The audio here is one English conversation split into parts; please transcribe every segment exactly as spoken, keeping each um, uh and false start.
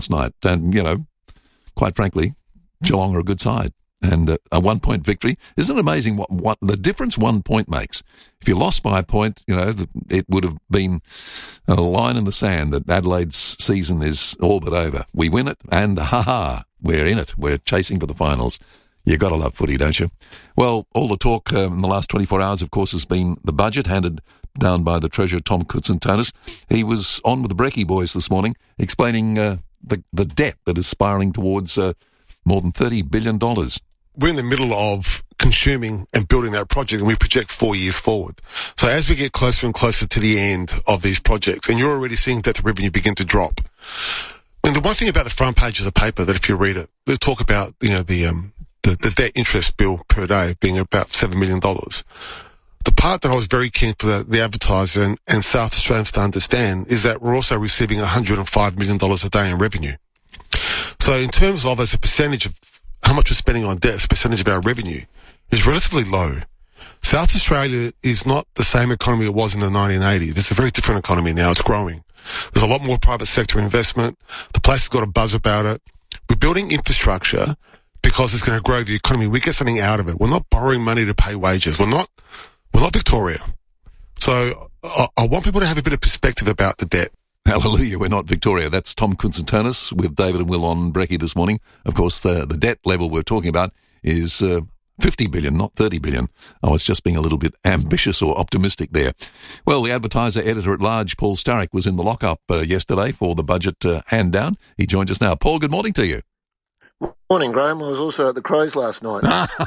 last night. And, you know, quite frankly, Geelong are a good side. And uh, a one-point victory. Isn't it amazing what, what the difference one point makes? If you lost by a point, you know, the, it would have been a line in the sand that Adelaide's season is all but over. We win it, and ha-ha, we're in it. We're chasing for the finals. You got to love footy, don't you? Well, all the talk um, in the last twenty-four hours, of course, has been the budget handed down by the Treasurer, Tom Koutsantonis. He was on with the Brekkie boys this morning explaining uh, the, the debt that is spiralling towards uh, more than thirty billion dollars. We're in the middle of consuming and building that project, and we project four years forward. So as we get closer and closer to the end of these projects, and you're already seeing debt to revenue begin to drop. And the one thing about the front page of the paper, that if you read it, they talk about, you know, the um the, the debt interest bill per day being about seven million dollars. The part that I was very keen for the, the advertiser and, and South Australians to understand is that we're also receiving one hundred five million dollars a day in revenue. So in terms of as a percentage of how much we're spending on debt as a percentage of our revenue is relatively low. South Australia is not the same economy it was in the nineteen eighties. It's a very different economy now. It's growing. There's a lot more private sector investment. The place has got a buzz about it. We're building infrastructure because it's going to grow the economy. We get something out of it. We're not borrowing money to pay wages. We're not, we're not Victoria. So I, I want people to have a bit of perspective about the debt. Hallelujah, we're not Victoria. That's Tom Koutsantonis with David and Will on Brekkie this morning. Of course, the, the debt level we're talking about is uh, fifty billion dollars, not thirty billion dollars. I was just being a little bit ambitious or optimistic there. Well, the Advertiser editor-at-large, Paul Starrick, was in the lockup uh, yesterday for the budget uh, hand-down. He joins us now. Paul, good morning to you. Morning, Graham. I was also at the Crows last night.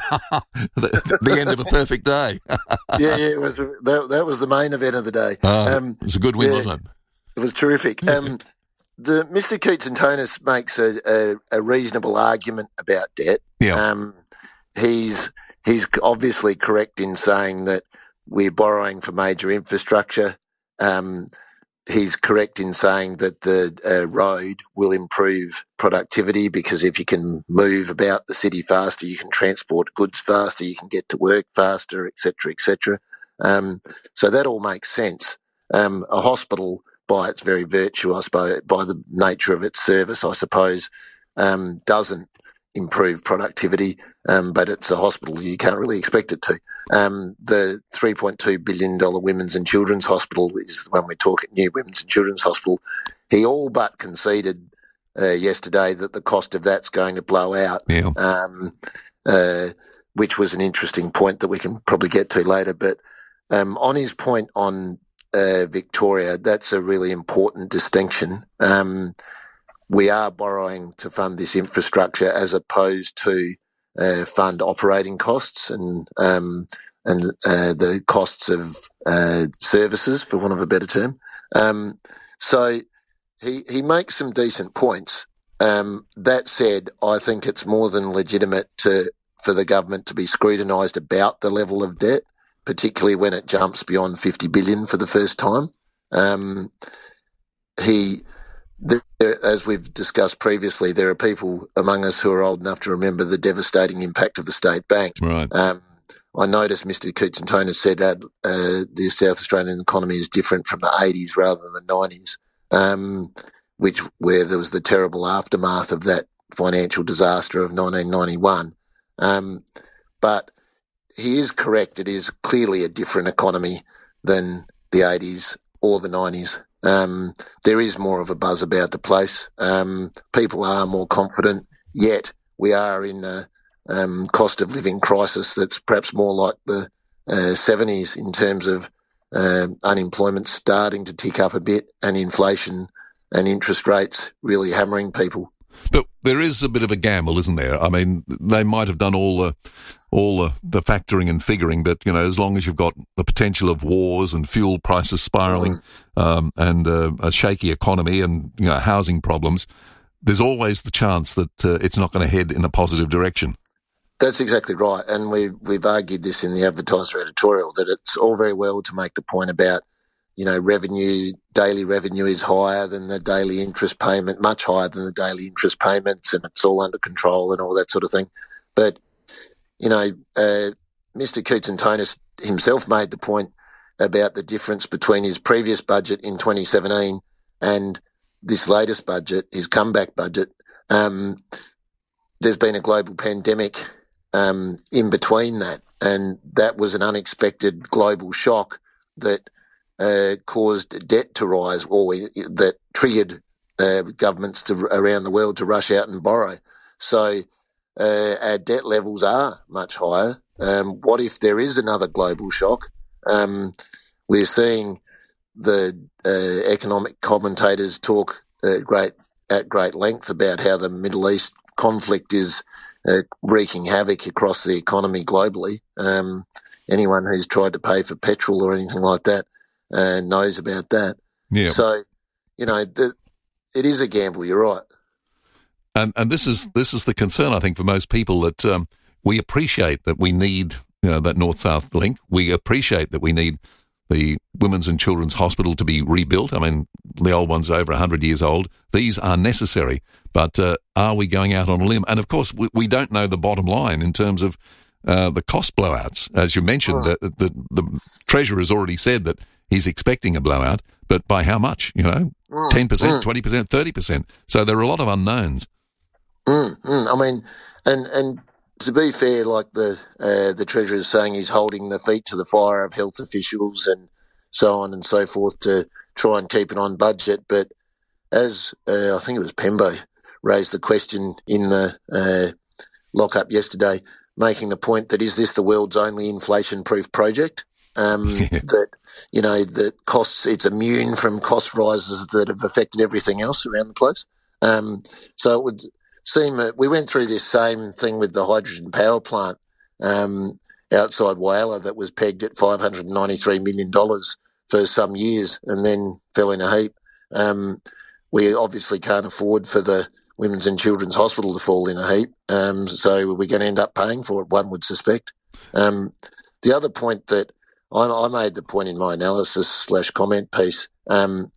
the, the end of a perfect day. yeah, yeah, it was. That, that was the main event of the day. Uh, um, it was a good win, yeah, wasn't it? It was terrific. Um, the Mister Koutsantonis makes a, a, a reasonable argument about debt. Yeah. Um, he's he's obviously correct in saying that we're borrowing for major infrastructure. Um, he's correct in saying that the uh, road will improve productivity because if you can move about the city faster, you can transport goods faster, you can get to work faster, et cetera, et cetera. Um, so that all makes sense. Um, a hospital, by its very virtue, I suppose, by the nature of its service, I suppose, um, doesn't improve productivity, um, but it's a hospital, you can't really expect it to. Um, the three point two billion dollars Women's and Children's Hospital is when we're talking new Women's and Children's Hospital. He all but conceded uh, yesterday that the cost of that's going to blow out, yeah. um, uh, which was an interesting point that we can probably get to later. But um, on his point on Uh, Victoria, that's a really important distinction. Um, we are borrowing to fund this infrastructure as opposed to uh, fund operating costs and um, and uh, the costs of uh, services, for want of a better term. Um, so he he makes some decent points. Um, that said, I think it's more than legitimate to for the government to be scrutinised about the level of debt, particularly when it jumps beyond fifty billion dollars for the first time. Um, he, there, as we've discussed previously, there are people among us who are old enough to remember the devastating impact of the State Bank. Right. Um, I noticed Mister Koutsantonis said that uh, the South Australian economy is different from the eighties rather than the nineties, um, which where there was the terrible aftermath of that financial disaster of nineteen ninety-one. Um, but he is correct. It is clearly a different economy than the eighties or the nineties. Um, there is more of a buzz about the place. Um, people are more confident, yet we are in a um, cost of living crisis that's perhaps more like the uh, seventies in terms of uh, unemployment starting to tick up a bit and inflation and interest rates really hammering people. But there is a bit of a gamble, isn't there? I mean, they might have done all the all the, the factoring and figuring, but, you know, as long as you've got the potential of wars and fuel prices spiralling mm. um, and uh, a shaky economy and, you know, housing problems, there's always the chance that uh, it's not going to head in a positive direction. That's exactly right. And we, we've argued this in the Advertiser editorial, that it's all very well to make the point about, you know, revenue, daily revenue is higher than the daily interest payment, much higher than the daily interest payments, and it's all under control and all that sort of thing. But, you know, uh, Mister Koutsantonis himself made the point about the difference between his previous budget in twenty seventeen and this latest budget, his comeback budget, um, there's been a global pandemic um, in between that, and that was an unexpected global shock that uh, caused debt to rise, or that triggered uh, governments to, around the world to rush out and borrow. So uh, our debt levels are much higher. Um, what if there is another global shock? Um, we're seeing the uh, economic commentators talk uh, great at great length about how the Middle East conflict is uh, wreaking havoc across the economy globally. Um, anyone who's tried to pay for petrol or anything like that uh, knows about that. Yeah. So, you know, the, it is a gamble. You're right. And and this is this is the concern, I think, for most people, that um, we appreciate that we need you know, that north-south link. We appreciate that we need the Women's and Children's Hospital to be rebuilt. I mean, the old one's over one hundred years old. These are necessary, but uh, are we going out on a limb? And, of course, we, we don't know the bottom line in terms of uh, the cost blowouts. As you mentioned, oh. the, the, the Treasurer has already said that he's expecting a blowout, but by how much? You know, mm. ten percent, mm. twenty percent, thirty percent. So there are a lot of unknowns. Mm, mm. I mean, and and to be fair, like the uh, the Treasurer is saying, he's holding the feet to the fire of health officials and so on and so forth to try and keep it on budget. But as uh, I think it was Pembo raised the question in the uh, lockup yesterday, making the point that is this the world's only inflation-proof project? Um, yeah. That, you know, that costs, it's immune from cost rises that have affected everything else around the place. Um, so it would seem that we went through this same thing with the hydrogen power plant um, outside Whyalla that was pegged at five hundred ninety-three million dollars for some years and then fell in a heap. Um, we obviously can't afford for the Women's and Children's Hospital to fall in a heap, um, so we're going to end up paying for it, one would suspect. Um, the other point that I, I made the point in my analysis slash comment piece, um,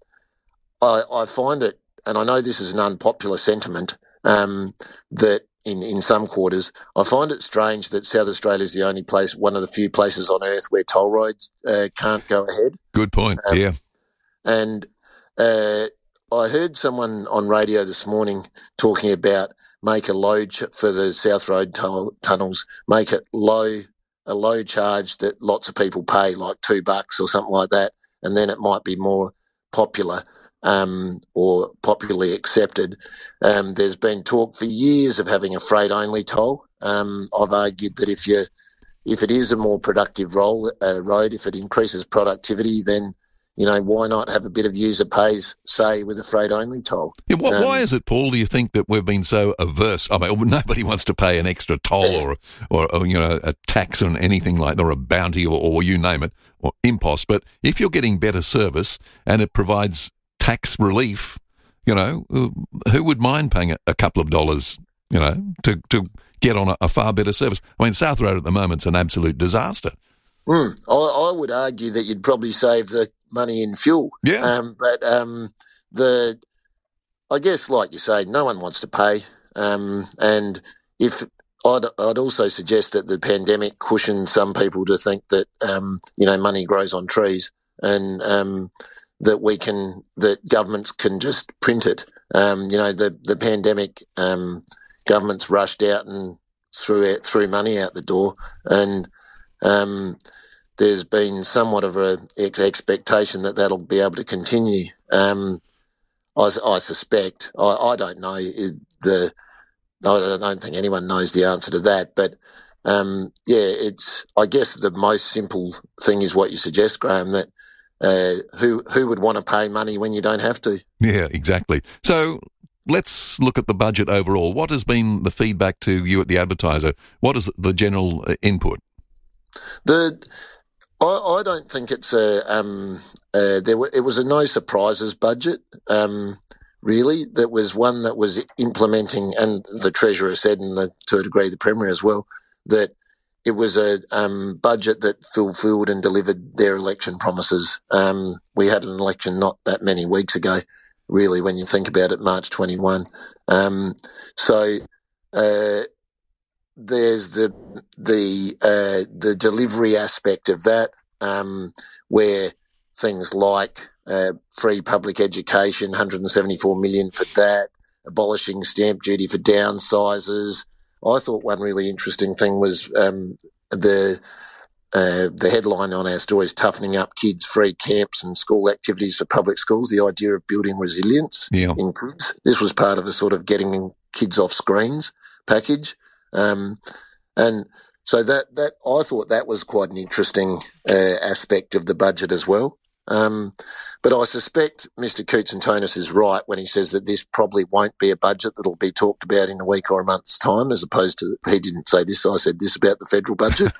I, I find it, and I know this is an unpopular sentiment, um, that in, in some quarters, I find it strange that South Australia is the only place, one of the few places on earth where toll roads uh, can't go ahead. Good point, um, yeah. And uh, I heard someone on radio this morning talking about make a low ch- for the South Road tunnel, tunnels, make it low, a low charge that lots of people pay, like two bucks or something like that, and then it might be more popular. Um, or popularly accepted. Um, there's been talk for years of having a freight-only toll. Um, I've argued that if you, if it is a more productive roll, uh, road, if it increases productivity, then, you know, why not have a bit of user pays, say, with a freight-only toll? Yeah, what, um, why is it, Paul, do you think that we've been so averse? I mean, nobody wants to pay an extra toll or, or, or you know, a tax on anything like that, or a bounty or, or you name it, or impost. But if you're getting better service and it provides tax relief, you know, who would mind paying a, a couple of dollars, you know, to, to get on a, a far better service? I mean, South Road at the moment's an absolute disaster. Mm, I, I would argue that you'd probably save the money in fuel. Yeah. Um, but um, the, I guess, like you say, no one wants to pay. Um, and if I'd, I'd also suggest that the pandemic cushioned some people to think that, um, you know, money grows on trees, and um, that we can, that governments can just print it. Um, you know, the, the pandemic, um, governments rushed out and threw it, threw money out the door, and um, there's been somewhat of a ex- expectation that that'll be able to continue. Um, I, I suspect, I, I don't know the, I don't think anyone knows the answer to that, but um, yeah, it's, I guess the most simple thing is what you suggest, Graham, that Uh, who who would want to pay money when you don't have to? Yeah, exactly. So let's look at the budget overall. What has been the feedback to you at the Advertiser? What is the general input? The I, I don't think it's a um uh, there were, it was a no surprises budget. Um, really, that was one that was implementing, and the Treasurer said, and the, to a degree the Premier as well, that it was a um, budget that fulfilled and delivered their election promises. Um, we had an election not that many weeks ago, really, when you think about it, March twenty-first. Um, so uh, there's the the uh, the delivery aspect of that, um, where things like uh, free public education, one hundred seventy-four million dollars for that, abolishing stamp duty for downsizers. I thought one really interesting thing was um, the uh, the headline on our story is toughening up kids, free camps and school activities for public schools, the idea of building resilience yeah. in kids. This was part of a sort of getting kids off screens package. Um, and so that, that I thought that was quite an interesting uh, aspect of the budget as well. Um, but I suspect Mister Koutsantonis is right when he says that this probably won't be a budget that'll be talked about in a week or a month's time, as opposed to, he didn't say this, I said this about the federal budget.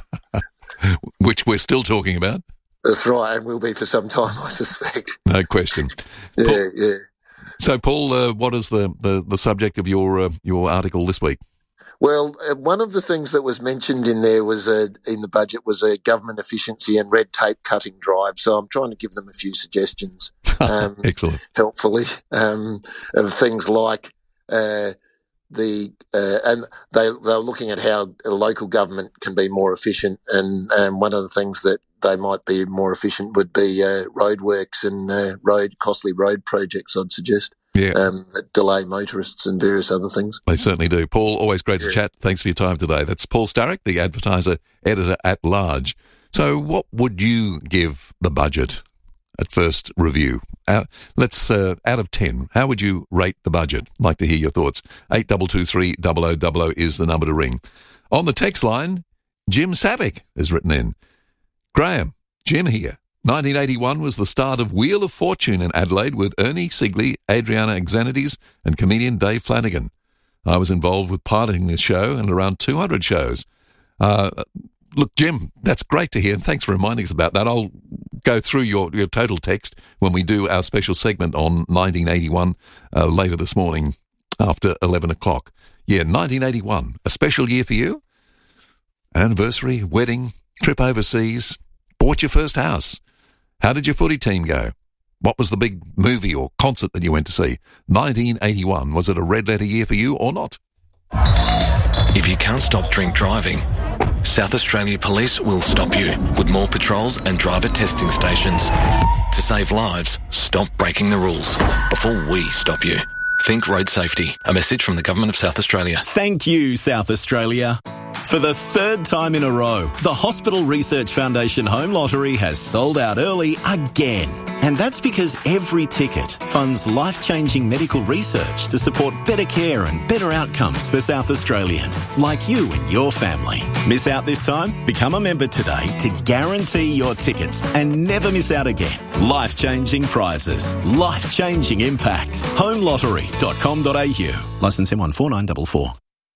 Which we're still talking about. That's right, and will be for some time, I suspect. No question. yeah, Paul, yeah. So, Paul, uh, what is the, the, the subject of your uh, your article this week? Well, uh, one of the things that was mentioned in there was uh, in the budget was a government efficiency and red tape cutting drive. So I'm trying to give them a few suggestions, um, excellent, helpfully, um, of things like uh, the uh, and they they're looking at how a local government can be more efficient, and um, one of the things that they might be more efficient would be uh, roadworks and uh, road costly road projects, I'd suggest. Yeah. Um, that delay motorists and various other things. They certainly do. Paul, always great yeah. to chat. Thanks for your time today. That's Paul Starrick, the Advertiser editor at large. So what would you give the budget at first review? Uh, let's, uh, out of ten, how would you rate the budget? I'd like to hear your thoughts. eight two two three, double oh double oh is the number to ring. On the text line, Jim Savick has written in. Graham, Jim here. nineteen eighty-one was the start of Wheel of Fortune in Adelaide with Ernie Sigley, Adriana Xanides and comedian Dave Flanagan. I was involved with piloting this show and around two hundred shows. Uh, look, Jim, that's great to hear, and thanks for reminding us about that. I'll go through your, your total text when we do our special segment on nineteen eighty-one uh, later this morning after eleven o'clock. Yeah, nineteen eighty-one, a special year for you? Anniversary, wedding, trip overseas, bought your first house. How did your footy team go? What was the big movie or concert that you went to see? nineteen eighty-one, was it a red letter year for you or not? If you can't stop drink driving, South Australia Police will stop you with more patrols and driver testing stations. To save lives, stop breaking the rules before we stop you. Think road safety. A message from the Government of South Australia. Thank you, South Australia. For the third time in a row, the Hospital Research Foundation Home Lottery has sold out early again. And that's because every ticket funds life-changing medical research to support better care and better outcomes for South Australians, like you and your family. Miss out this time? Become a member today to guarantee your tickets and never miss out again. Life-changing prizes, life-changing impact. home lottery dot com dot a u. Licence M one four nine four four.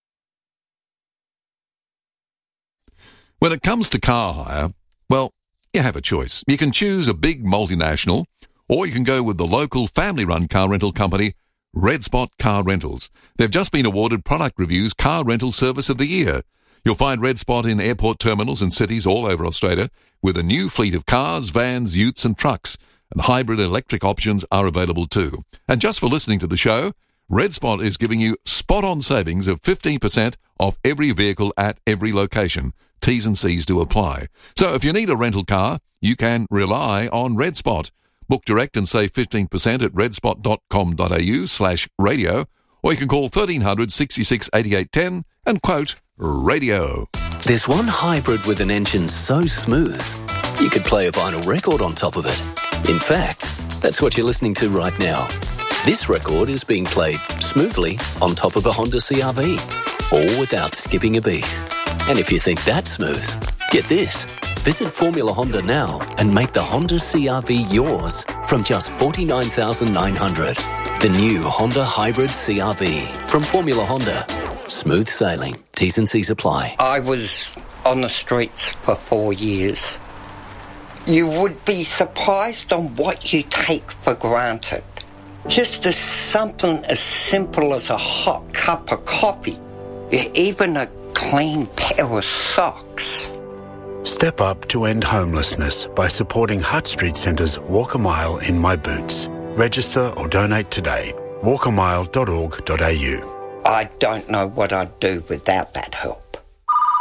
When it comes to car hire, well, you have a choice. You can choose a big multinational, or you can go with the local family-run car rental company, Red Spot Car Rentals. They've just been awarded Product Review's Car Rental Service of the Year. You'll find Red Spot in airport terminals and cities all over Australia, with a new fleet of cars, vans, utes and trucks, and hybrid electric options are available too. And just for listening to the show, Red Spot is giving you spot-on savings of fifteen percent off every vehicle at every location. T's and C's do apply. So if you need a rental car, you can rely on Red Spot. Book direct and save fifteen percent at redspot dot com dot a u slash radio, or you can call thirteen hundred, sixty-six, eighty-eight, ten and quote radio. There's one hybrid with an engine so smooth, you could play a vinyl record on top of it. In fact, that's what you're listening to right now. This record is being played smoothly on top of a Honda C R V, all without skipping a beat. And if you think that's smooth, get this. Visit Formula Honda now and make the Honda C R V yours from just forty-nine thousand nine hundred dollars. The new Honda Hybrid C R V from Formula Honda. Smooth sailing. T's and C's apply. I was on the streets for four years. You would be surprised on what you take for granted. Just as something as simple as a hot cup of coffee, even a clean pair of socks. Step up to end homelessness by supporting Hutt Street Centre's Walk a Mile in My Boots. Register or donate today. walk a mile dot org dot a u. I don't know what I'd do without that help.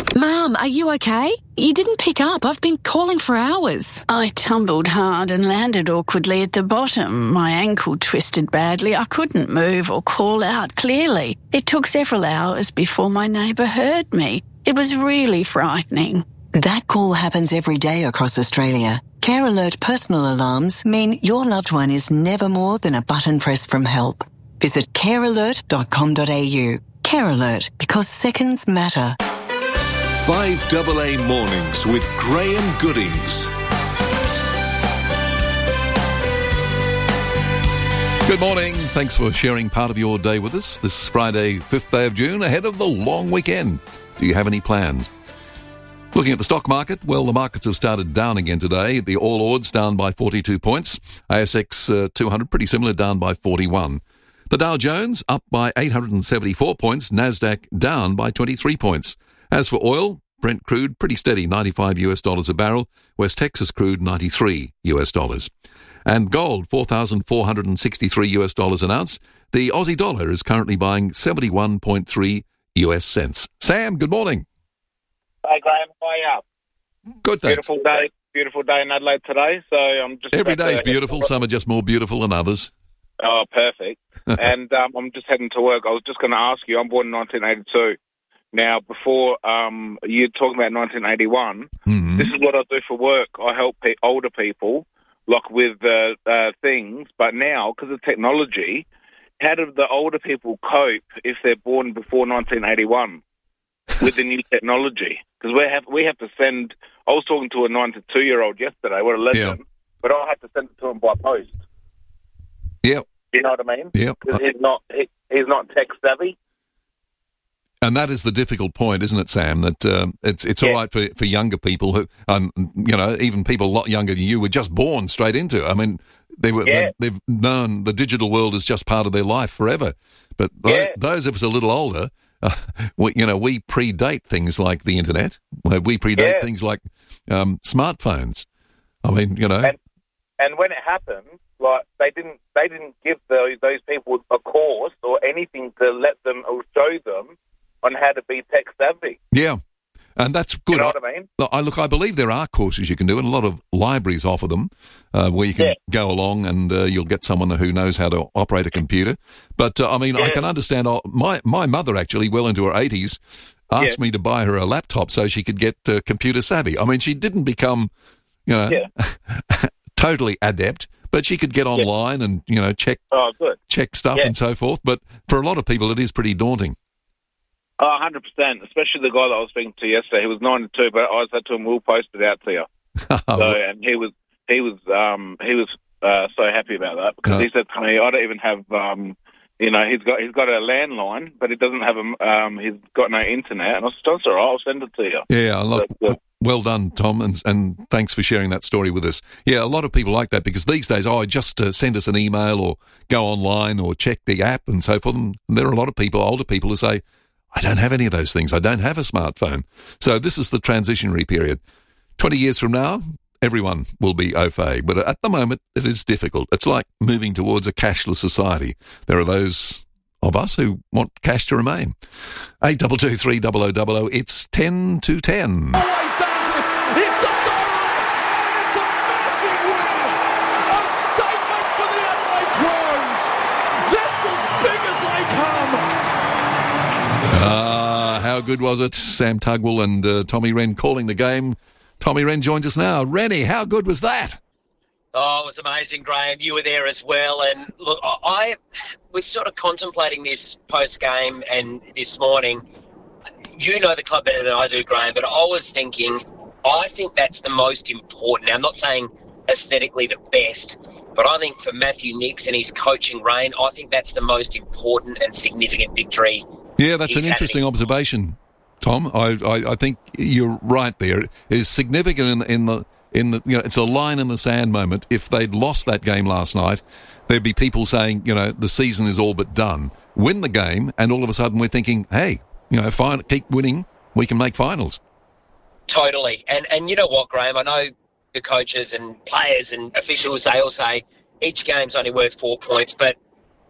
Mum, are you okay? You didn't pick up. I've been calling for hours. I tumbled hard and landed awkwardly at the bottom. My ankle twisted badly. I couldn't move or call out clearly. It took several hours before my neighbour heard me. It was really frightening. That call happens every day across Australia. Care Alert personal alarms mean your loved one is never more than a button press from help. Visit care alert dot com dot a u. Care Alert, because seconds matter. five A A Mornings with Graham Goodings. Good morning. Thanks for sharing part of your day with us this Friday, fifth day of June, ahead of the long weekend. Do you have any plans? Looking at the stock market, well, the markets have started down again today. The All Ords down by forty-two points. A S X uh, two hundred, pretty similar, down by forty-one. The Dow Jones up by eight hundred seventy-four points. Nasdaq down by twenty-three points. As for oil, Brent crude pretty steady, ninety-five US dollars a barrel. West Texas crude ninety-three US dollars. And gold, four thousand four hundred sixty-three US dollars an ounce. The Aussie dollar is currently buying seventy-one point three US cents. Sam, good morning. Hey, Graham, how are you? Good, thanks. Beautiful day, beautiful day in Adelaide today. So I'm just every about day is to- beautiful. Some are just more beautiful than others. Oh, perfect. and um, I'm just heading to work. I was just going to ask you. I'm born in nineteen eighty-two. Now, before um, you're talking about nineteen eighty-one, mm-hmm. This is what I do for work. I help pe- older people, like with uh, uh, things. But now, because of technology, how do the older people cope if they're born before nineteen eighty-one with the new technology? Because we have we have to send. I was talking to a ninety-two-year-old yesterday. What a legend! Yeah. But I had to send it to him by post. Yep. You know what I mean? Yep. Because he's not he, he's not tech savvy. And that is the difficult point, isn't it, Sam? That um, it's it's Yeah. all right for, for younger people who, um, you know, even people a lot younger than you were just born straight into it. I mean, they were Yeah. they, they've known the digital world is just part of their life forever. But tho- Yeah. those of us a little older, uh, we, you know, we predate things like the internet. We predate Yeah. things like um, smartphones. I mean, you know, And, and when it happened, like they didn't they didn't give those those people a course or anything to let them or show them on how to be tech savvy. yeah. And that's good. You know what I mean? Look, I, look, I believe there are courses you can do, and a lot of libraries offer them, uh, where you can Yeah. go along and uh, you'll get someone who knows how to operate a computer. But, uh, I mean, I Yeah. can understand, uh, my, my mother actually, well into her eighties, asked Yeah. me to buy her a laptop so she could get uh, computer savvy. I mean, she didn't become, you know, Yeah. totally adept, but she could get online and, you know, check Oh, good. check stuff Yeah. and so forth. But for a lot of people, it is pretty daunting. Oh, one hundred percent, especially the guy that I was speaking to yesterday. He was ninety-two, but I said to him, we'll post it out to you. So, and he was he was um, he was uh, so happy about that because Yeah. he said to me, I don't even have um, you know he's got he's got a landline, but he doesn't have a um, he's got no internet. And I said, that's all right, I'll send it to you. Yeah, a lot, That's good. well done, Tom, and, and thanks for sharing that story with us. Yeah, a lot of people like that because these days, oh, just uh, send us an email or go online or check the app and so forth. And there are a lot of people, older people, who say, I don't have any of those things. I don't have a smartphone. So this is the transitionary period. twenty years from now, everyone will be au fait. But at the moment, it is difficult. It's like moving towards a cashless society. There are those of us who want cash to remain. eight two two three zero zero zero zero. It's ten to ten. Always dangerous. It's the sideline, and it's a massive win. A statement for the Adelaide Crows. That's as big as they come. Ah, how good was it? Sam Tugwell and uh, Tommy Wren calling the game. Tommy Wren joins us now. Rennie, how good was that? Oh, it was amazing, Graham. You were there as well. And look, I I was sort of contemplating this post-game and this morning. You know the club better than I do, Graham, but I was thinking, I think that's the most important. Now, I'm not saying aesthetically the best, but I think for Matthew Nicks and his coaching reign, I think that's the most important and significant victory. Yeah, that's he's an had interesting in- observation, Tom. I, I, I think you're right there. It is significant in the, in the in the you know it's a line in the sand moment. If they'd lost that game last night, there'd be people saying, you know, the season is all but done. Win the game, and all of a sudden we're thinking, hey, you know, fine, keep winning, we can make finals. Totally. And and you know what, Graham? I know the coaches and players and officials, they all say each game's only worth four points, but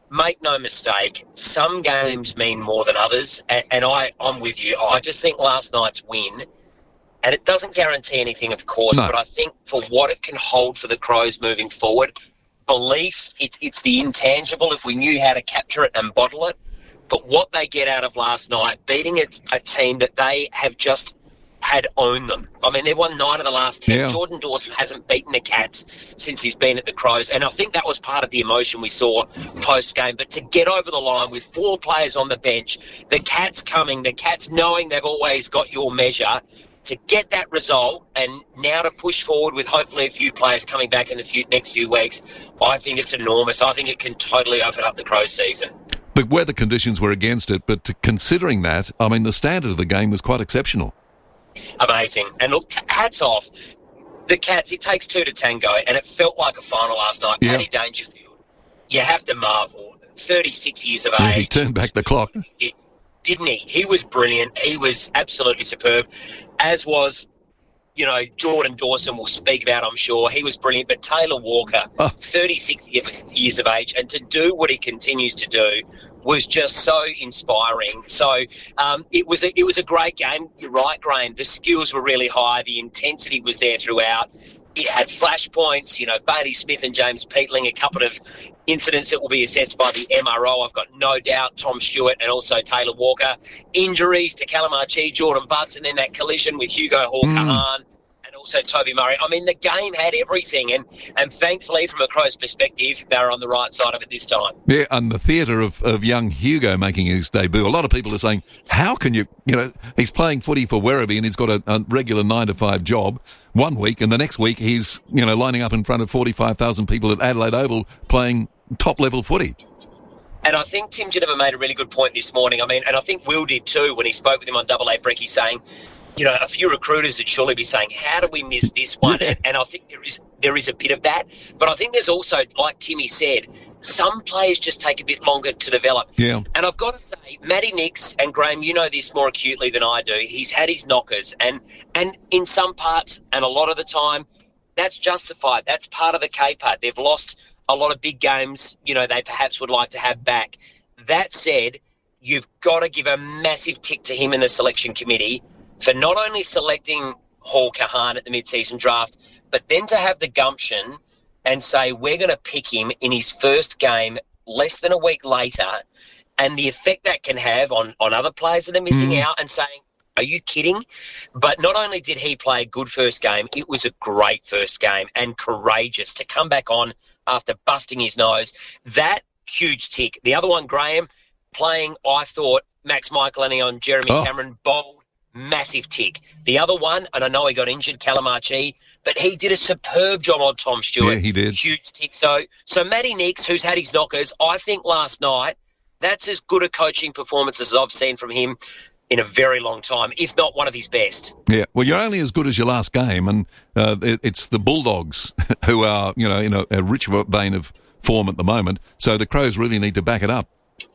make no mistake, some games mean more than others, and, and I, I'm with you. I just think last night's win, and it doesn't guarantee anything, of course, no. but I think for what it can hold for the Crows moving forward, belief, it, it's the intangible if we knew how to capture it and bottle it. But what they get out of last night, beating a, a team that they have just had owned them. I mean, they've won nine of the last ten. Yeah. Jordan Dawson hasn't beaten the Cats since he's been at the Crows, and I think that was part of the emotion we saw post-game. But to get over the line with four players on the bench, the Cats coming, the Cats knowing they've always got your measure, to get that result and now to push forward with hopefully a few players coming back in the few, next few weeks, I think it's enormous. I think it can totally open up the Crows season. The weather conditions were against it, but considering that, I mean, the standard of the game was quite exceptional. Amazing. And look, hats off. The Cats, it takes two to tango, and it felt like a final last night. Yeah. Paddy Dangerfield, you have to marvel. thirty-six years of yeah, age. He turned back the clock. It, didn't he? He was brilliant. He was absolutely superb, as was, you know, Jordan Dawson we'll speak about, I'm sure. He was brilliant. But Taylor Walker, oh. thirty-six years of age, and to do what he continues to do was just so inspiring. So um, it was a, it was a great game. You're right, Graham. The skills were really high. The intensity was there throughout. It had flashpoints, you know, Bailey Smith and James Peatling, a couple of incidents that will be assessed by the M R O. I've got no doubt Tom Stewart and also Taylor Walker. Injuries to Calamachi, Jordan Butts, and then that collision with Hugo Hall-Kahan. Mm. Also Toby Murray. I mean, the game had everything, and, and thankfully, from a Crows perspective, they were on the right side of it this time. Yeah, and the theatre of, of young Hugo making his debut. A lot of people are saying, how can you, you know, he's playing footy for Werribee and he's got a, a regular nine to five job one week, and the next week he's, you know, lining up in front of forty-five thousand people at Adelaide Oval playing top-level footy. And I think Tim Ginnivan made a really good point this morning. I mean, and I think Will did too when he spoke with him on Double A Brekkie, saying, you know, a few recruiters would surely be saying, how do we miss this one? And, and I think there is there is a bit of that. But I think there's also, like Timmy said, some players just take a bit longer to develop. Yeah. And I've got to say, Matty Nix, and Graham, you know this more acutely than I do, he's had his knockers. And, and in some parts, and a lot of the time, that's justified. That's part of the caper. They've lost a lot of big games, you know, they perhaps would like to have back. That said, you've got to give a massive tick to him in the selection committee for not only selecting Hall-Kahan at the mid-season draft, but then to have the gumption and say, we're going to pick him in his first game less than a week later, and the effect that can have on, on other players that are missing mm. out and saying, are you kidding? But not only did he play a good first game, it was a great first game and courageous to come back on after busting his nose. That huge tick. The other one, Graham, playing, I thought, Max Michelini on Jeremy oh. Cameron, bold, massive tick. The other one, and I know he got injured, Calamachi, but he did a superb job on Tom Stewart. Yeah, he did. Huge tick. So, so Matty Nix, who's had his knockers, I think last night, that's as good a coaching performance as I've seen from him in a very long time, if not one of his best. Yeah, well, you're only as good as your last game, and uh, it, it's the Bulldogs who are, you know, in a, a rich vein of form at the moment, so the Crows really need to back it up.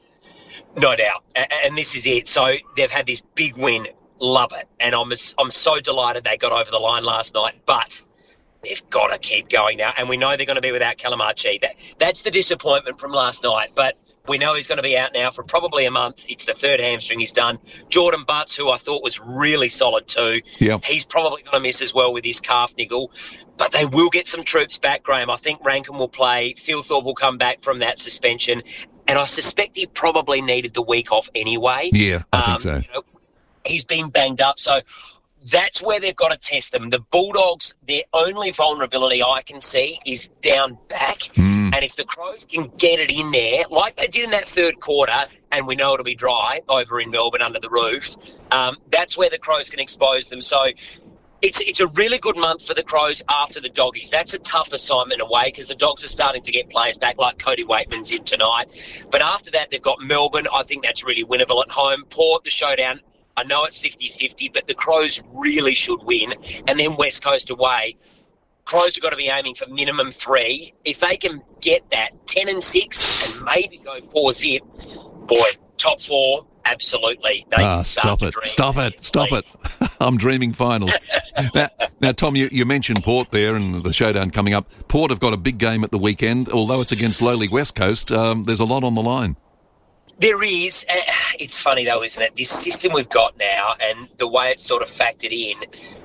No doubt, and this is it. So they've had this big win. Love it. And I'm I'm so delighted they got over the line last night. But they've got to keep going now. And we know they're going to be without Calamachi. That, that's the disappointment from last night. But we know he's going to be out now for probably a month. It's the third hamstring he's done. Jordan Butts, who I thought was really solid too, yep. he's probably going to miss as well with his calf niggle. But they will get some troops back, Graham. I think Rankin will play. Phil Thorpe will come back from that suspension. And I suspect he probably needed the week off anyway. Yeah, I um, think so. You know, he's been banged up, so that's where they've got to test them. The Bulldogs, their only vulnerability I can see is down back. Mm. And if the Crows can get it in there, like they did in that third quarter, and we know it'll be dry over in Melbourne under the roof, um, that's where the Crows can expose them. So it's it's a really good month for the Crows after the Doggies. That's a tough assignment away because the Dogs are starting to get players back like Cody Waitman's in tonight. But after that, they've got Melbourne. I think that's really winnable at home. Port, the showdown. I know it's fifty-fifty, but the Crows really should win. And then West Coast away. Crows have got to be aiming for minimum three. If they can get that, ten and six, and maybe go four zip, boy, top four, absolutely. They ah, stop it. Stop it. Stop it. I'm dreaming finals. now, now, Tom, you, you mentioned Port there and the showdown coming up. Port have got a big game at the weekend. Although it's against lowly West Coast, um, there's a lot on the line. There is. Uh, it's funny, though, isn't it? This system we've got now and the way it's sort of factored in,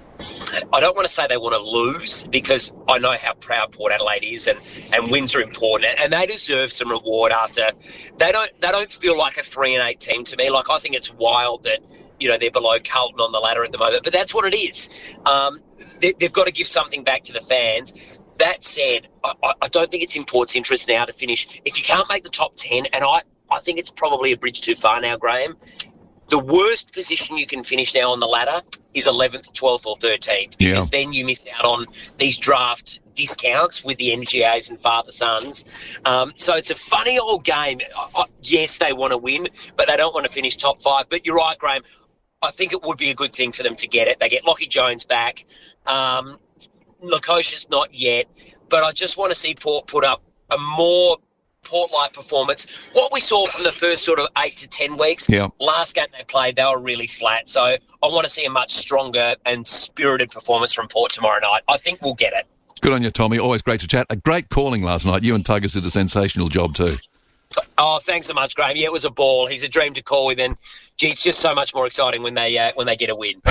I don't want to say they want to lose because I know how proud Port Adelaide is and, and wins are important and they deserve some reward after. They don't they don't feel like a three and eight team to me. Like, I think it's wild that, you know, they're below Carlton on the ladder at the moment, but that's what it is. Um, they, they've got to give something back to the fans. That said, I, I don't think it's in Port's interest now to finish. If you can't make the top ten, and I, I think it's probably a bridge too far now, Graham, the worst position you can finish now on the ladder is eleventh, twelfth or thirteenth because yeah. then you miss out on these draft discounts with the N G As and father-sons. Um, so it's a funny old game. I, I, yes, they want to win, but they don't want to finish top five. But you're right, Graham. I think it would be a good thing for them to get it. They get Lockie Jones back. Um, Lukosia's not yet. But I just want to see Port put up a more Port-like performance. What we saw from the first sort of eight to ten weeks, yeah. last game they played, they were really flat. So I want to see a much stronger and spirited performance from Port tomorrow night. I think we'll get it. Good on you, Tommy. Always great to chat. A great calling last night. You and Tuggers did a sensational job too. Oh, thanks so much, Graham. Yeah, it was a ball. He's a dream to call with, and gee, it's just so much more exciting when they uh, when they get a win.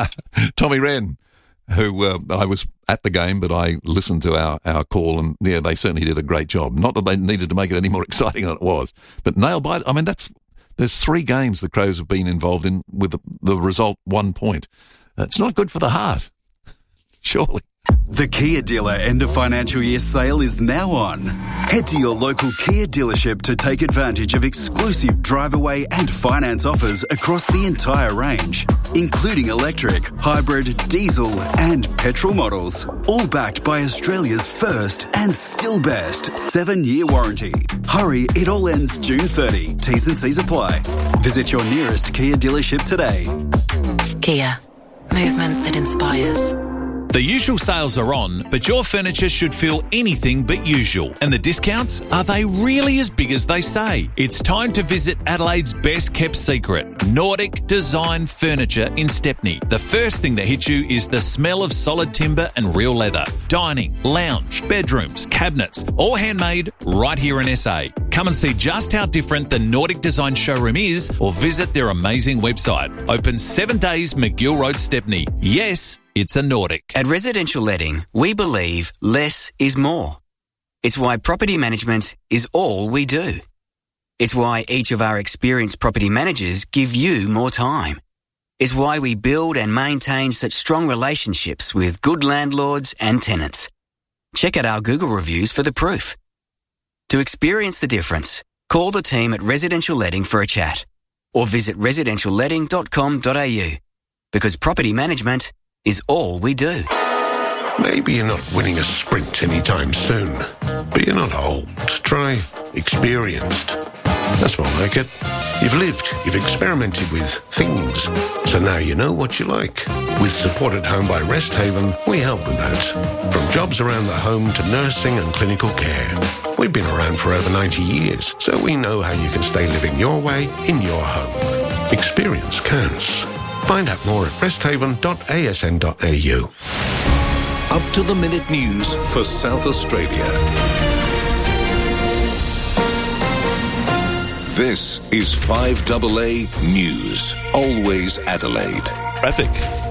Tommy Wren, who uh, I was at the game, but I listened to our, our call, and yeah, they certainly did a great job. Not that they needed to make it any more exciting than it was, but nail bite. I mean, that's there's three games the Crows have been involved in with the, the result one point. It's not good for the heart, surely. The Kia dealer end of financial year sale is now on. Head to your local Kia dealership to take advantage of exclusive drive away and finance offers across the entire range, including electric, hybrid, diesel and petrol models, all backed by Australia's first and still best seven-year warranty. Hurry, it all ends June thirtieth. T's and C's apply. Visit your nearest Kia dealership today. Kia. Movement that inspires. The usual sales are on, but your furniture should feel anything but usual. And the discounts, are they really as big as they say? It's time to visit Adelaide's best kept secret, Nordic Design Furniture in Stepney. The first thing that hits you is the smell of solid timber and real leather. Dining, lounge, bedrooms, cabinets, all handmade right here in S A. Come and see just how different the Nordic Design showroom is or visit their amazing website. Open seven days, McGill Road, Stepney. Yes, it's a Nordic. At Residential Letting, we believe less is more. It's why property management is all we do. It's why each of our experienced property managers give you more time. It's why we build and maintain such strong relationships with good landlords and tenants. Check out our Google reviews for the proof. To experience the difference, call the team at Residential Letting for a chat or visit residential letting dot com dot a u because property management is all we do. Maybe you're not winning a sprint anytime soon, but you're not old. Try experienced. That's more like it. You've lived, you've experimented with things, so now you know what you like. With support at home by Rest Haven, we help with that. From jobs around the home to nursing and clinical care. We've been around for over ninety years, so we know how you can stay living your way in your home. Experience counts. Find out more at rest haven dot a s n dot a u. Up to the minute news for South Australia. This is five A A News. Always Adelaide. Traffic.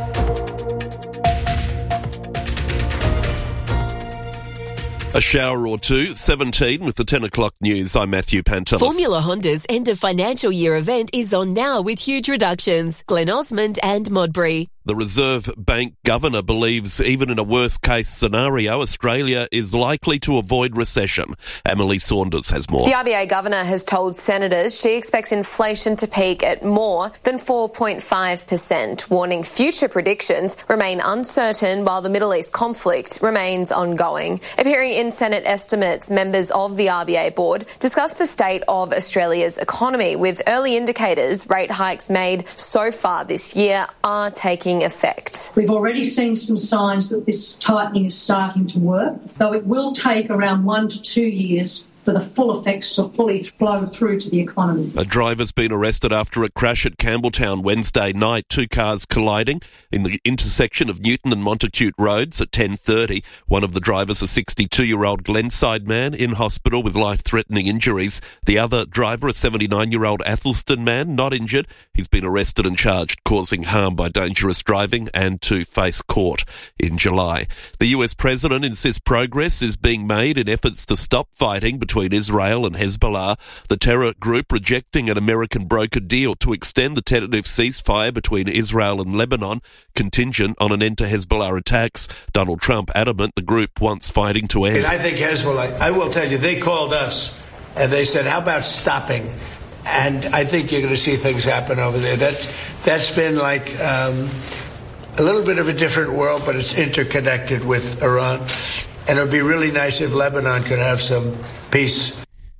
A shower or two, seventeen with the ten o'clock news. I'm Matthew Pantelis. Formula Honda's end of financial year event is on now with huge reductions. Glen Osmond and Modbury. The Reserve Bank governor believes even in a worst-case scenario, Australia is likely to avoid recession. Emily Saunders has more. The R B A governor has told senators she expects inflation to peak at more than four point five percent, warning future predictions remain uncertain while the Middle East conflict remains ongoing. Appearing in Senate estimates, members of the R B A board discussed the state of Australia's economy, with early indicators rate hikes made so far this year are taking effect. We've already seen some signs that this tightening is starting to work, though it will take around one to two years for the full effects to fully flow through to the economy. A driver's been arrested after a crash at Campbelltown Wednesday night. Two cars colliding in the intersection of Newton and Montacute Roads at ten thirty. One of the drivers, a sixty-two-year-old Glenside man, in hospital with life-threatening injuries. The other driver, a seventy-nine-year-old Athelston man, not injured. He's been arrested and charged causing harm by dangerous driving and to face court in July. The U S president insists progress is being made in efforts to stop fighting between between Israel and Hezbollah, the terror group rejecting an American brokered deal to extend the tentative ceasefire between Israel and Lebanon, contingent on an end to Hezbollah attacks. Donald Trump adamant the group wants fighting to end. And I think Hezbollah, I will tell you, they called us and they said, how about stopping? And I think you're going to see things happen over there. That, that's been like um, a little bit of a different world, but it's interconnected with Iran. And it would be really nice if Lebanon could have some peace.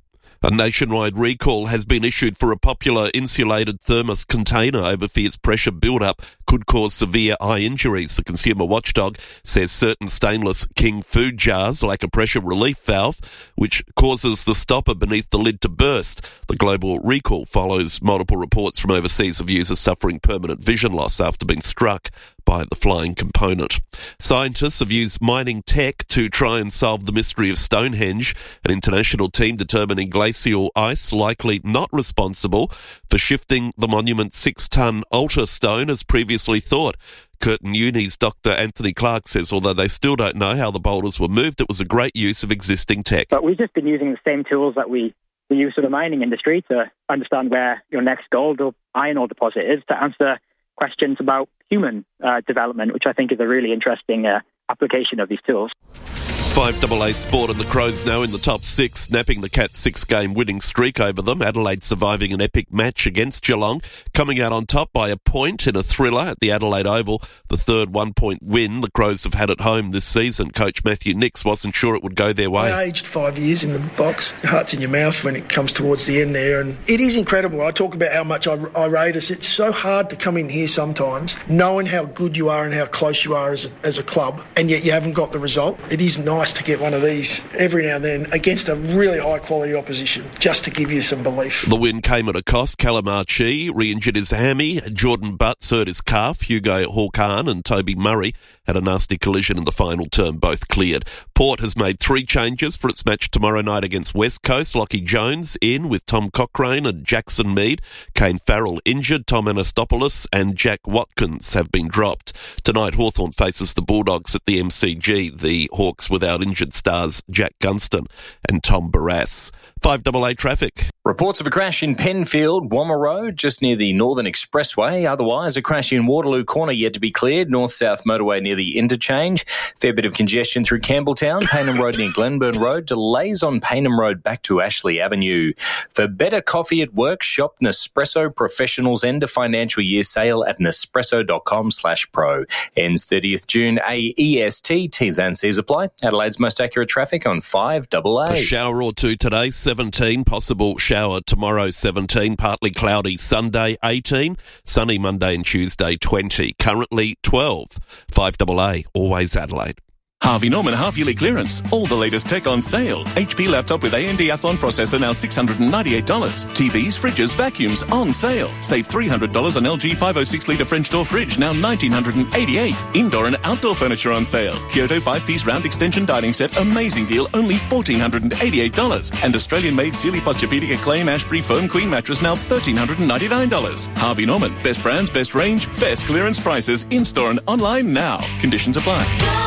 A nationwide recall has been issued for a popular insulated thermos container over fears pressure build-up could cause severe eye injuries. The consumer watchdog says certain stainless King food jars lack a pressure relief valve, which causes the stopper beneath the lid to burst. The global recall follows multiple reports from overseas of users suffering permanent vision loss after being struck by the flying component. Scientists have used mining tech to try and solve the mystery of Stonehenge, an international team determining glacial ice likely not responsible for shifting the monument's six-ton altar stone as previously thought. Curtin Uni's Doctor Anthony Clark says although they still don't know how the boulders were moved, it was a great use of existing tech. But we've just been using the same tools that we, we use for the mining industry to understand where your next gold or iron ore deposit is, to answer questions about human uh, development, which I think is a really interesting uh, application of these tools. five double A Sport and the Crows now in the top six, snapping the Cats' six-game winning streak over them. Adelaide surviving an epic match against Geelong, coming out on top by a point in a thriller at the Adelaide Oval. The third one-point win the Crows have had at home this season. Coach Matthew Nicks wasn't sure it would go their way. I aged five years in the box. Your heart's in your mouth when it comes towards the end there, and it is incredible. I talk about how much I, I rate us. It's so hard to come in here sometimes, knowing how good you are and how close you are as a, as a club, and yet you haven't got the result. It is nice to get one of these every now and then against a really high quality opposition, just to give you some belief. The win came at a cost. Callum Archie re-injured his hammy, Jordan Butts hurt his calf, Hugo Hawkan and Toby Murray had a nasty collision in the final term, both cleared. Port has made three changes for its match tomorrow night against West Coast. Lockie Jones in with Tom Cochrane and Jackson Mead. Kane Farrell injured, Tom Anastopoulos and Jack Watkins have been dropped. Tonight Hawthorn faces the Bulldogs at the M C G, the Hawks without injured stars Jack Gunston and Tom Barrass. five double A traffic. Reports of a crash in Penfield, Wammer Road, just near the Northern Expressway. Otherwise, a crash in Waterloo Corner yet to be cleared. North-South motorway near the interchange. Fair bit of congestion through Campbelltown. Payneham Road near Glenburn Road. Delays on Payneham Road back to Ashley Avenue. For better coffee at work, shop Nespresso Professionals end of financial year sale at nespresso.com slash pro. Ends thirtieth June, A E S T. T's and C's apply. Adelaide's most accurate traffic on five double A. A shower or two today, seventeen. Possible shower tomorrow, seventeen. Partly cloudy Sunday, eighteen. Sunny Monday and Tuesday, twenty. Currently twelve. five double A, always Adelaide. Harvey Norman half-yearly clearance. All the latest tech on sale. H P laptop with A M D Athlon processor now six hundred ninety-eight dollars. T Vs, fridges, vacuums on sale. Save three hundred dollars on L G five oh six litre French door fridge, now one thousand nine hundred eighty-eight dollars. Indoor and outdoor furniture on sale. Kyoto five-piece round extension dining set, amazing deal, only one thousand four hundred eighty-eight dollars. And Australian-made Sealy Posturepedic Acclaim Ashbury Foam Queen mattress, now one thousand three hundred ninety-nine dollars. Harvey Norman. Best brands, best range, best clearance prices. In-store and online now. Conditions apply.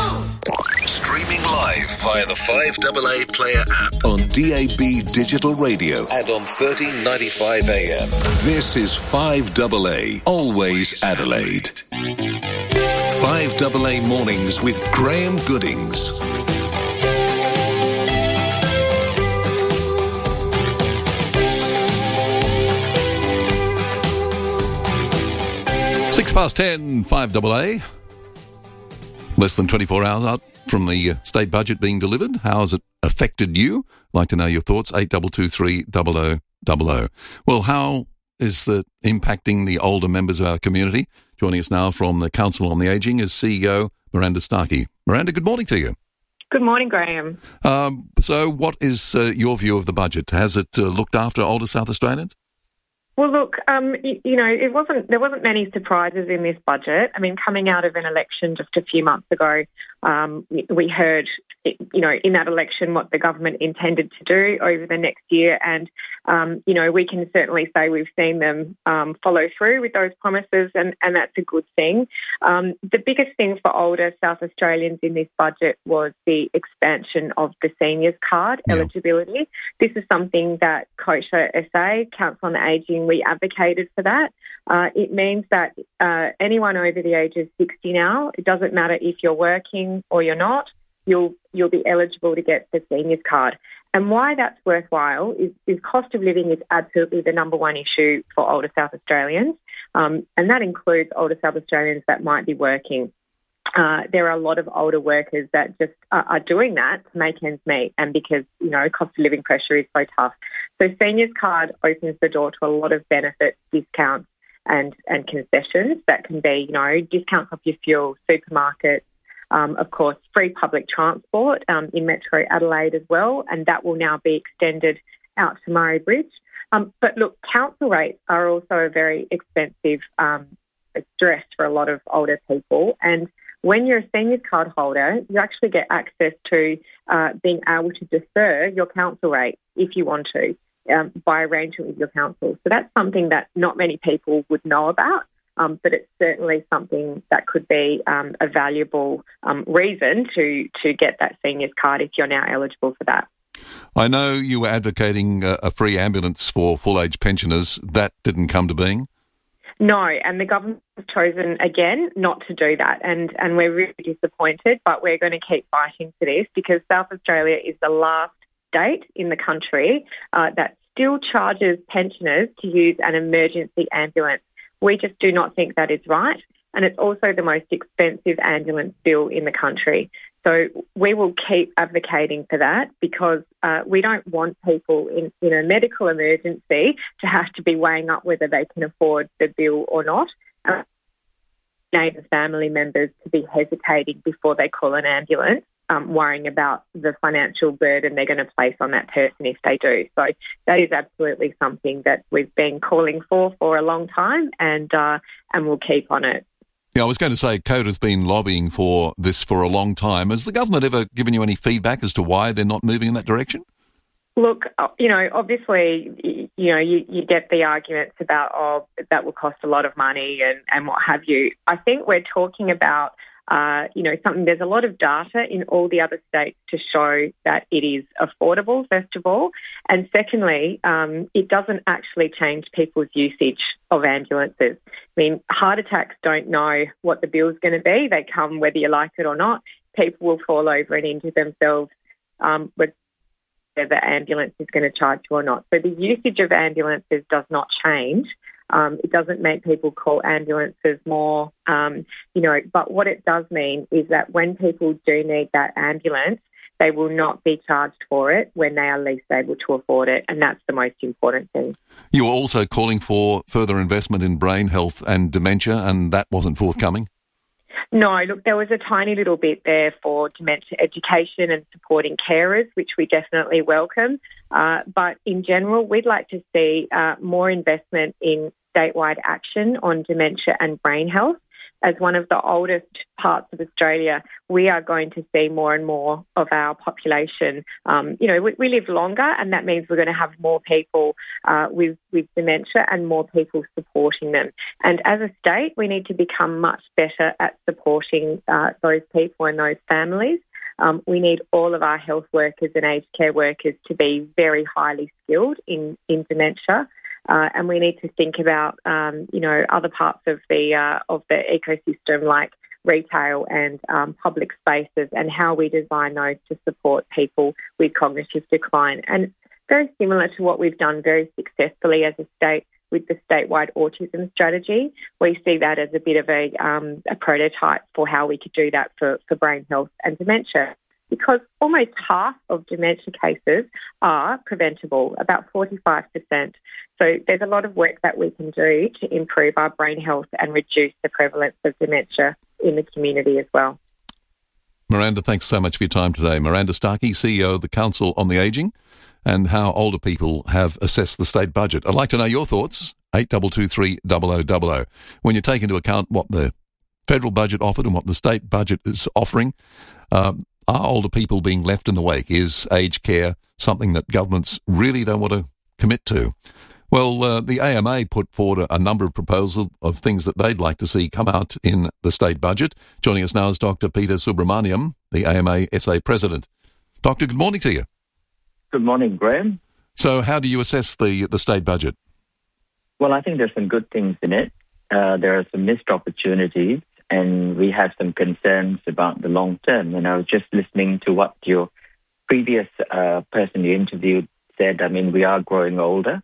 Streaming live via the five double A Player app on D A B Digital Radio and on thirteen ninety-five A M. This is five double A, always Adelaide. five double A Mornings with Graham Goodings. Six past ten, five double A. Less than twenty-four hours out from the state budget being delivered. How has it affected you? I'd like to know your thoughts. eight two two three double oh double oh. Well, how is that impacting the older members of our community? Joining us now from the Council on the Ageing is C E O Miranda Starkey. Miranda, good morning to you. Good morning, Graham. Um, so what is uh, your view of the budget? Has it uh, looked after older South Australians? Well, look, um, you, you know, it wasn't. There wasn't many surprises in this budget. I mean, coming out of an election just a few months ago, um, we heard, you know, in that election what the government intended to do over the next year, and um, you know, we can certainly say we've seen them um, follow through with those promises, and, and that's a good thing. Um, the biggest thing for older South Australians in this budget was the expansion of the seniors card yeah. eligibility. This is something that COSHA S A, Council on the Ageing, we advocated for that. Uh, it means that uh, anyone over the age of sixty now, it doesn't matter if you're working or you're not, you'll you'll be eligible to get the seniors card. And why that's worthwhile is, is cost of living is absolutely the number one issue for older South Australians, um, and that includes older South Australians that might be working. Uh, there are a lot of older workers that just are, are doing that to make ends meet, and because, you know, cost of living pressure is so tough. So seniors card opens the door to a lot of benefits, discounts and, and concessions that can be, you know, discounts off your fuel, supermarkets, um, of course, free public transport um, in Metro Adelaide as well, and that will now be extended out to Murray Bridge. Um, but look, council rates are also a very expensive um, stress for a lot of older people, and when you're a seniors card holder, you actually get access to uh, being able to defer your council rate if you want to um, by arrangement with your council. So that's something that not many people would know about, um, but it's certainly something that could be um, a valuable um, reason to, to get that seniors card if you're now eligible for that. I know you were advocating a, a free ambulance for full-age pensioners. That didn't come to being? No, and the government has chosen, again, not to do that, and, and we're really disappointed, but we're going to keep fighting for this because South Australia is the last state in the country uh, that still charges pensioners to use an emergency ambulance. We just do not think that is right, and it's also the most expensive ambulance bill in the country. So we will keep advocating for that because uh, we don't want people in, in a medical emergency to have to be weighing up whether they can afford the bill or not. Uh, neighbour family members to be hesitating before they call an ambulance, um, worrying about the financial burden they're going to place on that person if they do. So that is absolutely something that we've been calling for for a long time, and uh, and we'll keep on it. Yeah, I was going to say, CODA has been lobbying for this for a long time. Has the government ever given you any feedback as to why they're not moving in that direction? Look, you know, obviously, you know, you, you get the arguments about, oh, that will cost a lot of money and, and what have you. I think we're talking about, uh, you know, something, there's a lot of data in all the other states to show that it is affordable, first of all. And secondly, um, it doesn't actually change people's usage of ambulances. I mean, heart attacks don't know what the bill's going to be. They come whether you like it or not. People will fall over and injure themselves um, whether the ambulance is going to charge you or not. So the usage of ambulances does not change. Um, it doesn't make people call ambulances more, um, you know, but what it does mean is that when people do need that ambulance, they will not be charged for it when they are least able to afford it, and that's the most important thing. You were also calling for further investment in brain health and dementia, and that wasn't forthcoming? No, look, there was a tiny little bit there for dementia education and supporting carers, which we definitely welcome. Uh, but in general, we'd like to see uh, more investment in statewide action on dementia and brain health. As one of the oldest parts of Australia, we are going to see more and more of our population. Um, you know, we, we live longer, and that means we're going to have more people uh, with, with dementia and more people supporting them. And as a state, we need to become much better at supporting uh, those people and those families. Um, we need all of our health workers and aged care workers to be very highly skilled in, in dementia. Uh, and we need to think about, um, you know, other parts of the uh, of the ecosystem like retail and um, public spaces and how we design those to support people with cognitive decline. And very similar to what we've done very successfully as a state with the statewide autism strategy. We see that as a bit of a, um, a prototype for how we could do that for, for brain health and dementia. Because almost half of dementia cases are preventable, about forty-five percent. So there's a lot of work that we can do to improve our brain health and reduce the prevalence of dementia in the community as well. Miranda, thanks so much for your time today. Miranda Starkey, C E O of the Council on the Ageing, and how older people have assessed the state budget. I'd like to know your thoughts, eight two two three double oh double oh. When you take into account what the federal budget offered and what the state budget is offering, um, are older people being left in the wake? Is aged care something that governments really don't want to commit to? Well, uh, the A M A put forward a, a number of proposals of things that they'd like to see come out in the state budget. Joining us now is Doctor Peter Subramaniam, the A M A S A president. Doctor, good morning to you. Good morning, Graham. So how do you assess the, the state budget? Well, I think there's some good things in it. Uh, there are some missed opportunities, and we have some concerns about the long term. And I was just listening to what your previous uh, person you interviewed said. I mean, we are growing older,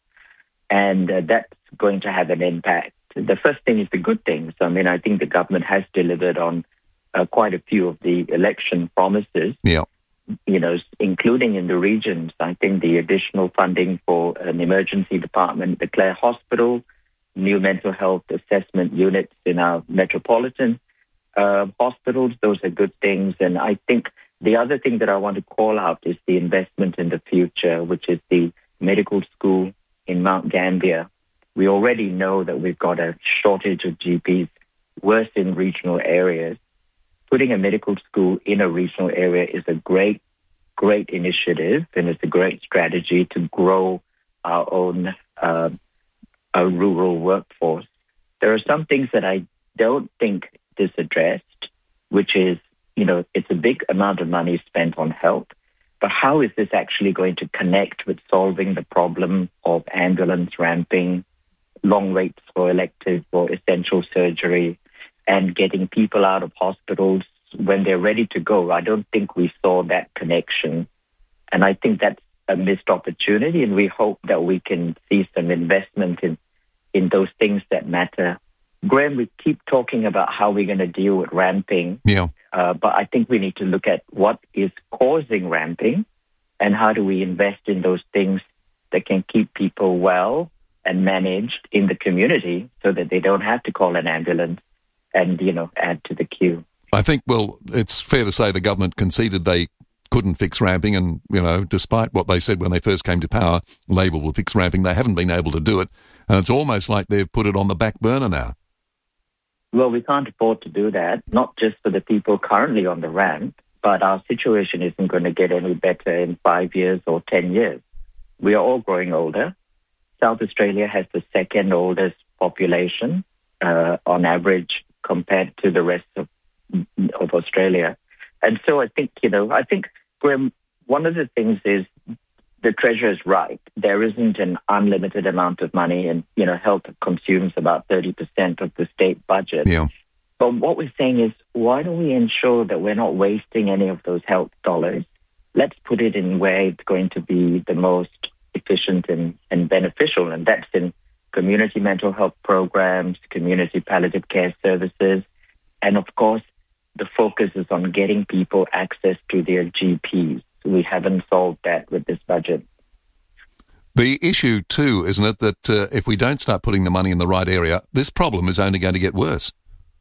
and uh, that's going to have an impact. The first thing is the good things. I mean, I think the government has delivered on uh, quite a few of the election promises. Yeah. You know, including in the regions. I think the additional funding for an emergency department, the Clare Hospital, new mental health assessment units in our metropolitan uh, hospitals, those are good things. And I think the other thing that I want to call out is the investment in the future, which is the medical school in Mount Gambier. We already know that we've got a shortage of G Ps, worse in regional areas. Putting a medical school in a regional area is a great, great initiative, and it's a great strategy to grow our own uh, our rural workforce. There are some things that I don't think is addressed, which is, you know, it's a big amount of money spent on health, but how is this actually going to connect with solving the problem of ambulance ramping, long waits for elective or essential surgery, and getting people out of hospitals when they're ready to go? I don't think we saw that connection. And I think that's a missed opportunity, and we hope that we can see some investment in, in those things that matter. Graham, we keep talking about how we're going to deal with ramping, yeah. uh, but I think we need to look at what is causing ramping and how do we invest in those things that can keep people well and managed in the community so that they don't have to call an ambulance and, you know, add to the queue. I think, well, it's fair to say the government conceded they couldn't fix ramping, and, you know, despite what they said when they first came to power, Labor will fix ramping, they haven't been able to do it, and it's almost like they've put it on the back burner now. Well, we can't afford to do that, not just for the people currently on the ramp, but our situation isn't going to get any better in five years or ten years. We are all growing older. South Australia has the second oldest population uh, on average compared to the rest of, of Australia. And so I think, you know, I think, Graham, one of the things is the Treasurer is right. There isn't an unlimited amount of money, and, you know, health consumes about thirty percent of the state budget. Yeah. But what we're saying is, why don't we ensure that we're not wasting any of those health dollars? Let's put it in where it's going to be the most efficient and, and beneficial, and that's in community mental health programs, community palliative care services, and of course, the focus is on getting people access to their G Ps. We haven't solved that with this budget. The issue too, isn't it, that uh, if we don't start putting the money in the right area, this problem is only going to get worse.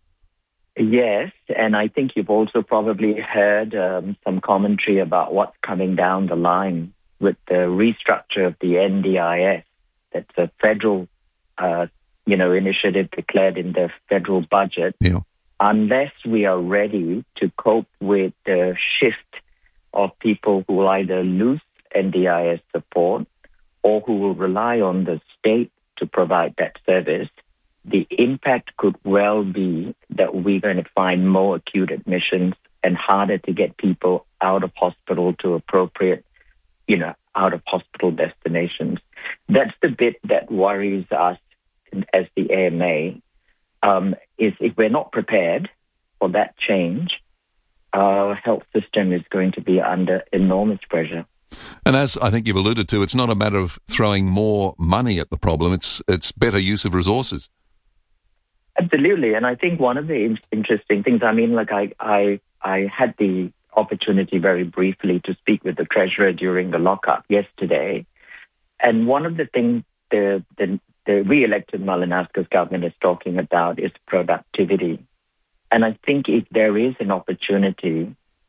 Yes, and I think you've also probably heard um, some commentary about what's coming down the line with the restructure of the N D I S. That's a federal, uh, you know, initiative declared in the federal budget. Yeah. Unless we are ready to cope with the shift of people who will either lose N D I S support or who will rely on the state to provide that service, the impact could well be that we're going to find more acute admissions and harder to get people out of hospital to appropriate, you know, out of hospital destinations. That's the bit that worries us as the A M A, um, is if we're not prepared for that change, our health system is going to be under enormous pressure. And as I think you've alluded to, it's not a matter of throwing more money at the problem, it's it's better use of resources. Absolutely. And I think one of the in- interesting things, I mean, like I, I, I had the opportunity very briefly to speak with the Treasurer during the lockup yesterday. And one of the things the, the, the re-elected Malinauskas government is talking about is productivity. And I think if there is an opportunity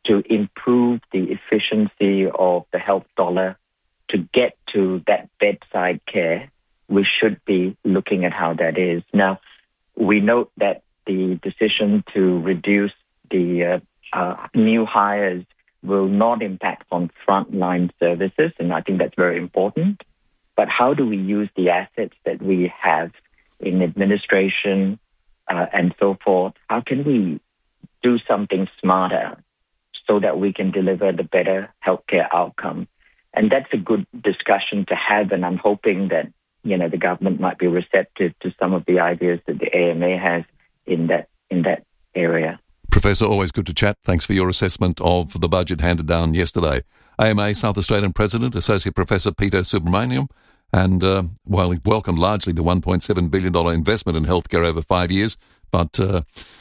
to improve the efficiency of the health dollar to get to that bedside care, we should be looking at how that is. Now, we note that the decision to reduce the uh, uh, new hires will not impact on frontline services, and I think that's very important. But how do we use the assets that we have in administration uh, and so forth? How can we do something smarter so that we can deliver the better healthcare outcome? And that's a good discussion to have, and I'm hoping that, you know, the government might be receptive to some of the ideas that the A M A has in that in that area. Professor, always good to chat. Thanks for your assessment of the budget handed down yesterday. A M A South Australian President, Associate Professor Peter Subramaniam, and uh, well, he welcomed largely the one point seven billion dollars investment in healthcare over five years, but uh,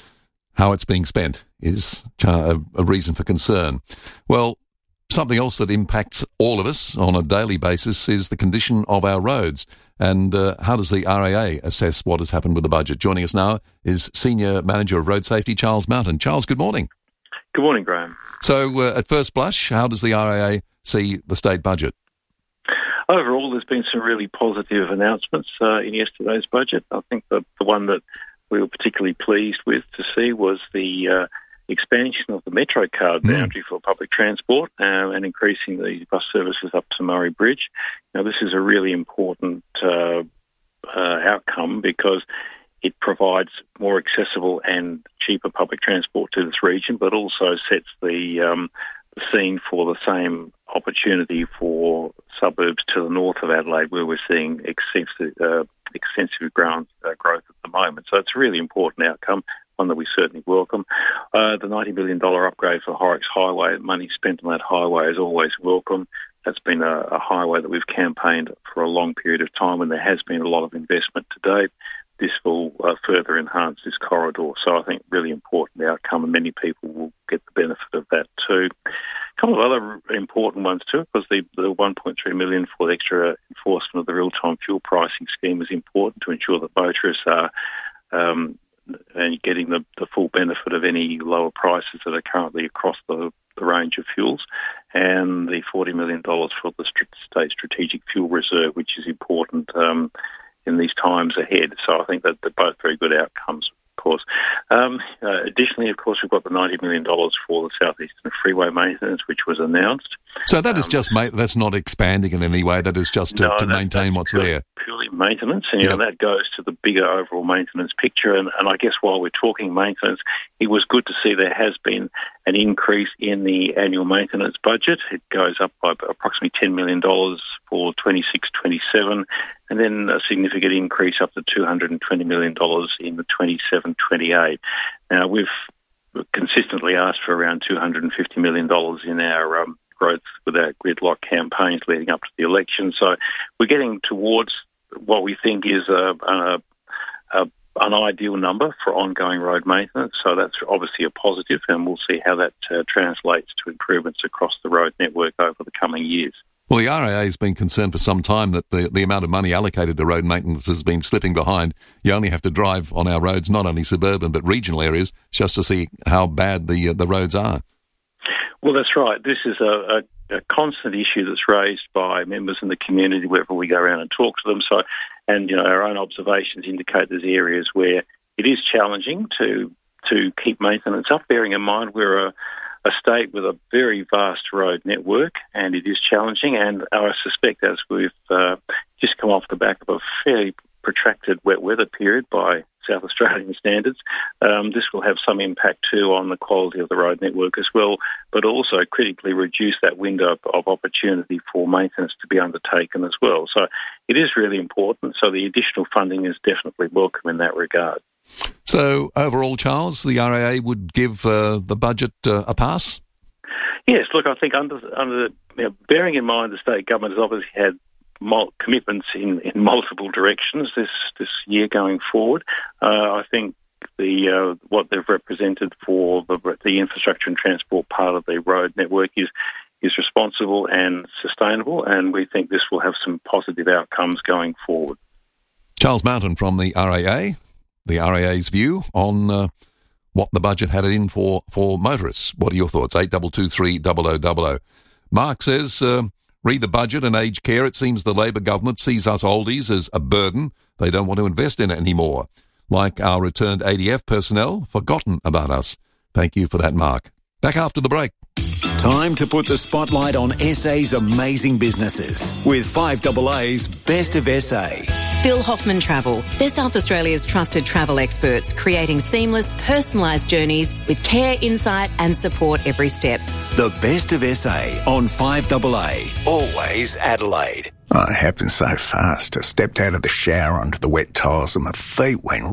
how it's being spent is a, a reason for concern. Well, something else that impacts all of us on a daily basis is the condition of our roads. And uh, how does the R A A assess what has happened with the budget? Joining us now is Senior Manager of Road Safety, Charles Mountain. Charles, good morning. Good morning, Graham. So, uh, at first blush, how does the R A A see the state budget? Overall, there's been some really positive announcements uh, in yesterday's budget. I think the, the one that we were particularly pleased with to see was the uh, expansion of the Metro card boundary mm. for public transport uh, and increasing the bus services up to Murray Bridge. Now, this is a really important uh, uh, outcome because it provides more accessible and cheaper public transport to this region, but also sets the, um, the scene for the same opportunity for suburbs to the north of Adelaide, where we're seeing extensive, uh, extensive ground, uh, growth at the moment. So it's a really important outcome, one that we certainly welcome. Uh, the ninety million dollars upgrade for Horrocks Highway, money spent on that highway is always welcome. That's been a, a highway that we've campaigned for a long period of time, and there has been a lot of investment to date. This will uh, further enhance this corridor. So I think really important outcome, and many people will get the benefit of that too. A couple of other important ones too, because the, the one point three million dollars for the extra enforcement of the real-time fuel pricing scheme is important to ensure that motorists are um, and getting the, the full benefit of any lower prices that are currently across the, the range of fuels, and the forty million dollars for the State Strategic Fuel Reserve, which is important um, in these times ahead. So I think that they're both very good outcomes, of course. Um, uh, additionally, of course, we've got the ninety million dollars for the Southeastern Freeway maintenance, which was announced. So that is um, just, ma- that's not expanding in any way, that is just to, no, to that, maintain what's purely, there. Purely maintenance, and you yep. know, that goes to the bigger overall maintenance picture. And, and I guess while we're talking maintenance, it was good to see there has been an increase in the annual maintenance budget. It goes up by approximately ten million dollars for twenty-six twenty-seven, and then a significant increase up to two hundred twenty million dollars in the twenty-seven twenty-eight. Now, we've consistently asked for around two hundred fifty million dollars in our um, growth with our gridlock campaigns leading up to the election. So we're getting towards what we think is a, a, a an ideal number for ongoing road maintenance. So that's obviously a positive, and we'll see how that uh, translates to improvements across the road network over the coming years. Well, the R A A has been concerned for some time that the, the amount of money allocated to road maintenance has been slipping behind. You only have to drive on our roads, not only suburban but regional areas, just to see how bad the uh, the roads are. Well, that's right. This is a, a, a constant issue that's raised by members in the community wherever we go around and talk to them. So, and you know, our own observations indicate there's areas where it is challenging to to keep maintenance up. Bearing in mind we're a a state with a very vast road network, and it is challenging. And I suspect, as we've uh, just come off the back of a fairly protracted wet weather period by South Australian standards, um, this will have some impact too on the quality of the road network as well, but also critically reduce that window of opportunity for maintenance to be undertaken as well. So it is really important. So the additional funding is definitely welcome in that regard. So overall, Charles, the R A A would give uh, the budget uh, a pass? Yes, look, I think under, under you know, bearing in mind the state government has obviously had mul- commitments in, in multiple directions this, this year going forward. Uh, I think the uh, what they've represented for the, the infrastructure and transport part of the road network is is responsible and sustainable, and we think this will have some positive outcomes going forward. Charles Mountain from the R A A. The R A A's view on uh, what the budget had in for, for motorists. What are your thoughts? eight two two three, double oh double oh. Mark says, uh, read the budget and aged care. It seems the Labor government sees us oldies as a burden. They don't want to invest in it anymore. Like our returned A D F personnel, forgotten about us. Thank you for that, Mark. Back after the break. Time to put the spotlight on S A's amazing businesses with five A A's Best of S A. Bill Hoffman Travel. They're South Australia's trusted travel experts, creating seamless, personalised journeys with care, insight and support every step. The Best of S A on five A A. Always Adelaide. Oh, it happened so fast. I stepped out of the shower onto the wet tiles and my feet went